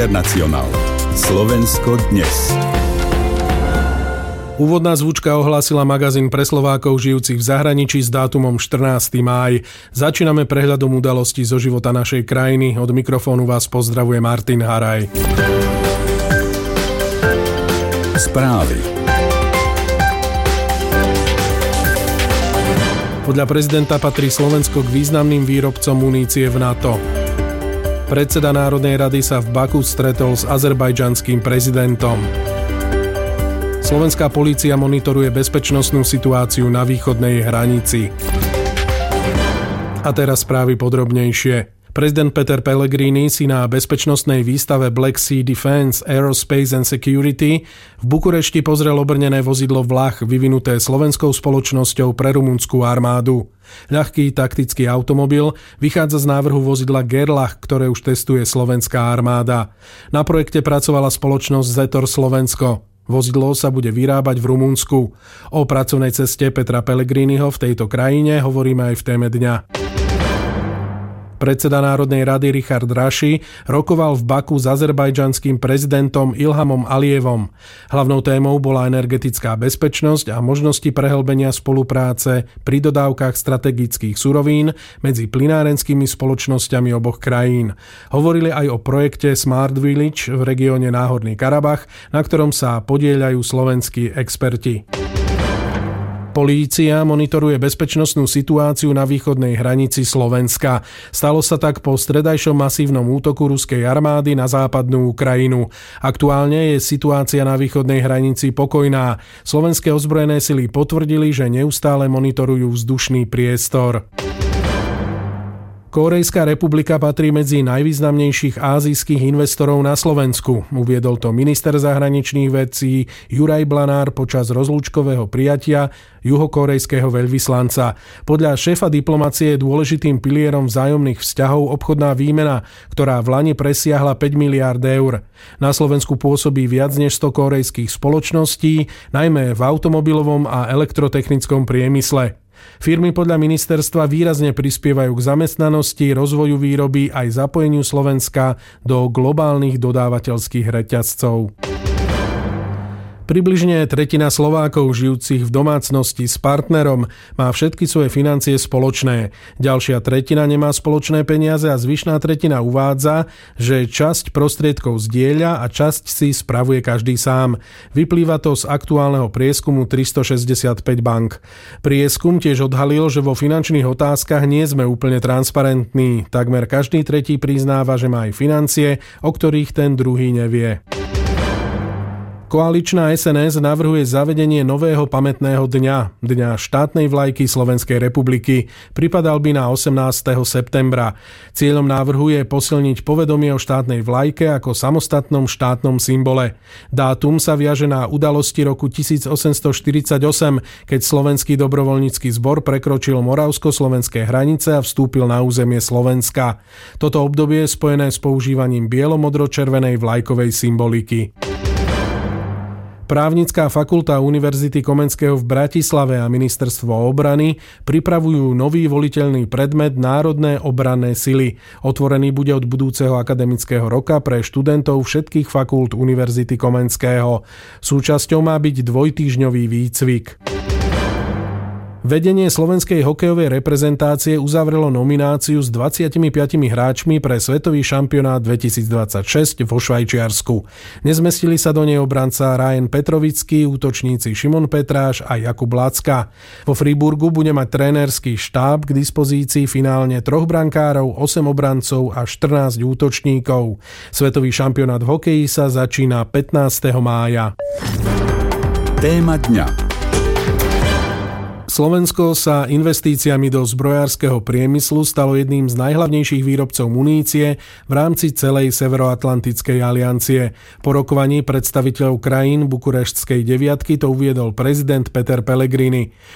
Internacionál. Slovensko dnes. Úvodná zvučka ohlásila magazín pre Slovákov žijúcich v zahraničí s dátumom 14. máj. Začíname prehľadom udalostí zo života našej krajiny. Od mikrofónu vás pozdravuje Martin Haraj. Správy. Podľa prezidenta patrí Slovensko k významným výrobcom munície v NATO. Predseda Národnej rady sa v Baku stretol s azerbajdžanským prezidentom. Slovenská polícia monitoruje bezpečnostnú situáciu na východnej hranici. A teraz správy podrobnejšie. Prezident Peter Pellegrini si na bezpečnostnej výstave Black Sea Defence, Aerospace and Security v Bukurešti pozrel obrnené vozidlo Vlach vyvinuté slovenskou spoločnosťou pre rumunskú armádu. Ľahký taktický automobil vychádza z návrhu vozidla Gerlach, ktoré už testuje slovenská armáda. Na projekte pracovala spoločnosť Zetor Slovensko. Vozidlo sa bude vyrábať v Rumunsku. O pracovnej ceste Petra Pellegriniho v tejto krajine hovoríme aj v téme dňa. Predseda Národnej rady Richard Raši rokoval v Baku s azerbajdžanským prezidentom Ilhamom Alijevom. Hlavnou témou bola energetická bezpečnosť a možnosti prehlbenia spolupráce pri dodávkach strategických surovín medzi plynárenskými spoločnosťami oboch krajín. Hovorili aj o projekte Smart Village v regióne Náhorný Karabach, na ktorom sa podieľajú slovenskí experti. Polícia monitoruje bezpečnostnú situáciu na východnej hranici Slovenska. Stalo sa tak po stredajšom masívnom útoku ruskej armády na západnú Ukrajinu. Aktuálne je situácia na východnej hranici pokojná. Slovenské ozbrojené sily potvrdili, že neustále monitorujú vzdušný priestor. Kórejská republika patrí medzi najvýznamnejších ázijských investorov na Slovensku. Uviedol to minister zahraničných vecí Juraj Blanár počas rozlúčkového prijatia juhokórejského veľvyslanca. Podľa šéfa diplomacie je dôležitým pilierom vzájomných vzťahov obchodná výmena, ktorá vlani presiahla 5 miliárd eur. Na Slovensku pôsobí viac než 100 kórejských spoločností, najmä v automobilovom a elektrotechnickom priemysle. Firmy podľa ministerstva výrazne prispievajú k zamestnanosti, rozvoju výroby aj zapojeniu Slovenska do globálnych dodávateľských reťazcov. Približne tretina Slovákov žijúcich v domácnosti s partnerom má všetky svoje financie spoločné. Ďalšia tretina nemá spoločné peniaze a zvyšná tretina uvádza, že časť prostriedkov zdieľa a časť si spravuje každý sám. Vyplýva to z aktuálneho prieskumu 365 bank. Prieskum tiež odhalil, že vo finančných otázkach nie sme úplne transparentní. Takmer každý tretí priznáva, že má aj financie, o ktorých ten druhý nevie. Koaličná SNS navrhuje zavedenie nového pamätného dňa, Dňa štátnej vlajky Slovenskej republiky. Pripadal by na 18. septembra. Cieľom návrhu je posilniť povedomie o štátnej vlajke ako samostatnom štátnom symbole. Dátum sa viaže na udalosti roku 1848, keď Slovenský dobrovoľnícky zbor prekročil moravsko-slovenské hranice a vstúpil na územie Slovenska. Toto obdobie je spojené s používaním bielo-modro-červenej vlajkovej symboliky. Právnická fakulta Univerzity Komenského v Bratislave a Ministerstvo obrany pripravujú nový voliteľný predmet Národné obranné sily. Otvorený bude od budúceho akademického roka pre študentov všetkých fakult Univerzity Komenského. Súčasťou má byť dvojtýždňový výcvik. Vedenie slovenskej hokejovej reprezentácie uzavrelo nomináciu s 25 hráčmi pre svetový šampionát 2026 vo Švajčiarsku. Nezmestili sa do nej obranca Ryan Petrovický, útočníci Šimon Petráš a Jakub Lacka. Vo Friburgu bude mať trénerský štáb k dispozícii finálne 3 brankárov, 8 obrancov a 14 útočníkov. Svetový šampionát v hokeji sa začína 15. mája. Téma dňa. Slovensko sa investíciami do zbrojárskeho priemyslu stalo jedným z najhlavnejších výrobcov munície v rámci celej Severoatlantickej aliancie. Po rokovaní predstaviteľov krajín Bukureštskej deviatky to uviedol prezident Peter Pellegrini.